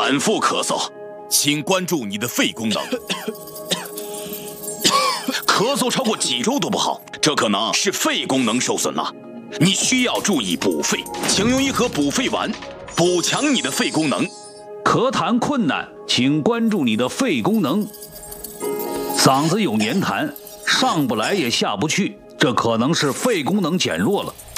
反复咳嗽，请关注你的肺功能。咳嗽超过几周都不好，这可能是肺功能受损了。你需要注意补肺，请用一盒补肺丸，补强你的肺功能。 咳痰困难，请关注你的肺功能。嗓子有黏痰，上不来也下不去，这可能是肺功能减弱了。